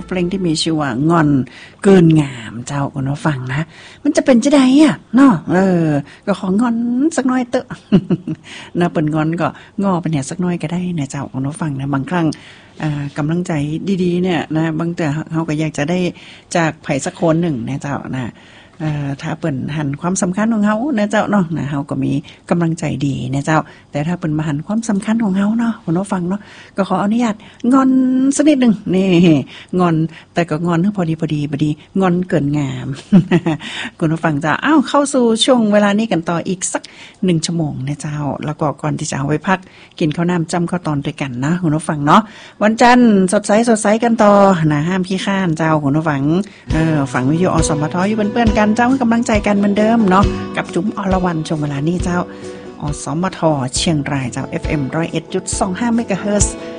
เพลงที่มีชื่อว่างอนเกินงามเจ้าคุณผู้ฟังนะมันจะเป็นจะได้อ่ะเนาะก็ของอนสักน้อยเตอะนะเปิ่นงอนก็งอไปเนี่ยสักน้อยก็ได้นะเจ้าคุณผู้ฟังนะบางครั้งกำลังใจดีๆเนี่ยนะบางแต่เฮาก็อยากจะได้จากไผสักคนหนึ่งนะเจ้านะถ้าเปิ่นหันความสำคัญของเฮานะเจ้าเนาะนะเฮาก็มีกำลังใจดีนะเจ้าแต่ถ้าเปิ่นมาหันความสำคัญของเฮาเนาะคุณผู้ฟังเนาะก็ขออนุญาตงอนสักนิดนึงนี่งอนแต่ก็งอนพอดีบ่ดีงอนเกินงามคุณผู้ฟังจ้าเข้าสู่ช่วงเวลานี้กันต่ออีกสัก1ชั่วโมงนะเจ้าแล้วก็ก่อนที่จะเอาไปพักกินข้าวน้ำจ้ำข้าวตอนด้วยกันนะคุณผู้ฟังเนาะวันจันทร์สดใสกันต่อนะห้ามขี้ข้านเจ้าคุณผู้ฟังฟังวิทยุอสมทอยู่เพื่อนๆกันเจ้าให้กำลังใจกันเหมือนเดิมเนาะกับจุ๋มอรวรรณช่วงเวลานี้เจ้าอสมทเชียงรายเจ้า FM 101.25 เมกะเฮิรตซ์